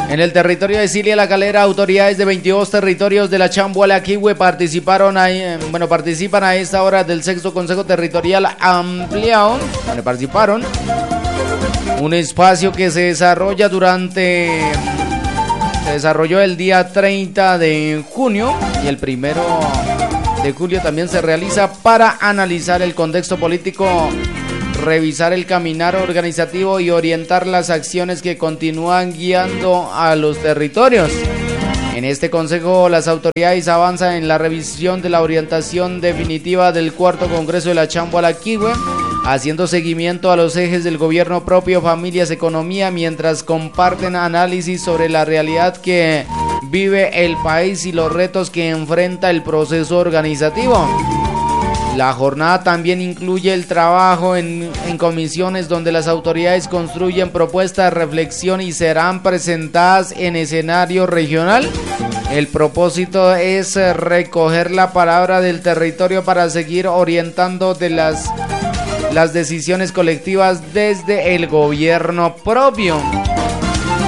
En el territorio de Cilia La Calera, autoridades de 22 territorios de la Chamboalaquihue participan a esta hora del sexto Consejo Territorial Ampliado. Participaron. Un espacio que se desarrolló el día 30 de junio y el 1 de julio también se realiza para analizar el contexto político, revisar el caminar organizativo y orientar las acciones que continúan guiando a los territorios. En este consejo, las autoridades avanzan en la revisión de la orientación definitiva del cuarto Congreso de la Chamboalaquihue, haciendo seguimiento a los ejes del gobierno propio, familias, economía, mientras comparten análisis sobre la realidad que vive el país y los retos que enfrenta el proceso organizativo. La jornada también incluye el trabajo en comisiones donde las autoridades construyen propuestas de reflexión y serán presentadas en escenario regional. El propósito es recoger la palabra del territorio para seguir orientando de las decisiones colectivas desde el gobierno propio.